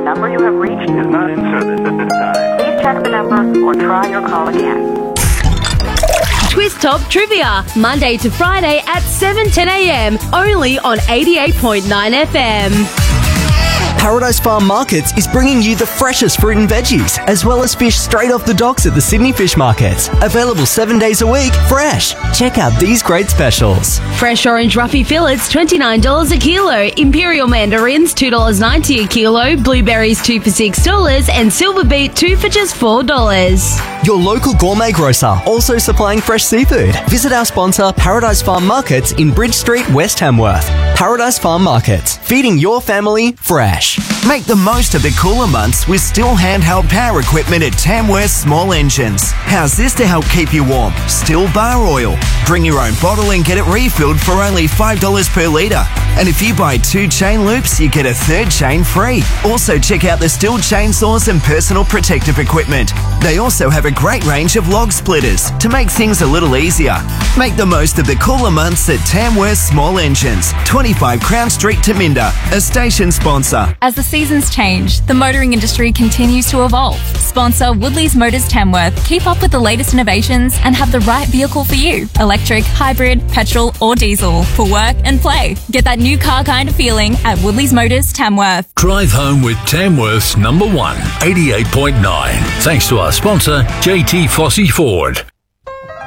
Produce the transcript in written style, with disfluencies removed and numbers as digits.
number you have reached is not in service at this time. Please check the number or try your call again. Twist Top Trivia, Monday to Friday at 7:10 a.m. only on 88.9 FM. Paradise Farm Markets is bringing you the freshest fruit and veggies, as well as fish straight off the docks at the Sydney Fish Market. Available 7 days a week, fresh. Check out these great specials. Fresh orange roughy fillets, $29 a kilo. Imperial mandarins, $2.90 a kilo. Blueberries, 2 for $6. And silver beet, 2 for just $4. Your local gourmet grocer, also supplying fresh seafood. Visit our sponsor, Paradise Farm Markets in Bridge Street, West Hamworth. Paradise Farm Markets, feeding your family fresh. Make the most of the cooler months with Stihl handheld power equipment at Tamworth Small Engines. How's this to help keep you warm? Stihl bar oil. Bring your own bottle and get it refilled for only $5 per litre. And if you buy 2 chain loops, you get a 3rd chain free. Also check out the Stihl chainsaws and personal protective equipment. They also have a great range of log splitters to make things a little easier. Make the most of the cooler months at Tamworth Small Engines, 25 Crown Street, Taminda, a station sponsor. As the seasons change, the motoring industry continues to evolve. Sponsor Woodley's Motors Tamworth. Keep up with the latest innovations and have the right vehicle for you. Electric, hybrid, petrol or diesel. For work and play. Get that new car kind of feeling at Woodley's Motors Tamworth. Drive home with Tamworth's number 1, 88.9. Thanks to our sponsor, JT Fossey Ford.